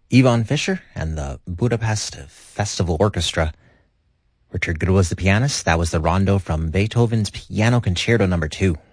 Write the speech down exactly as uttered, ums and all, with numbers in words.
Yvonne Fisher and the Budapest Festival Orchestra. Richard Good was the pianist. That was the rondo from Beethoven's Piano Concerto number two.